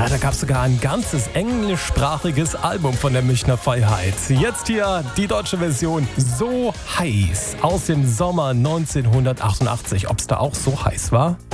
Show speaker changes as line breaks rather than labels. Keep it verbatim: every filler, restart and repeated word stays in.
Ja, da gab es sogar ein ganzes englischsprachiges Album von der Münchner Freiheit. Jetzt hier die deutsche Version So heiß aus dem Sommer neunzehnhundertachtundachtzig. Ob es da auch so heiß war?